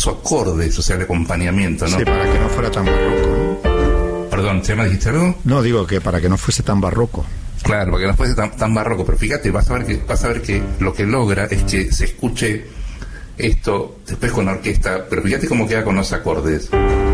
los acordes, o sea, el acompañamiento, ¿no? Sí, para que no fuera tan barroco, ¿no? Perdón, ¿se me dijiste algo? No, digo que para que no fuese tan barroco. Claro, para que no fuese tan barroco, pero fíjate, vas a ver que lo que logra es que se escuche esto después con la orquesta, pero fíjate cómo queda con los acordes.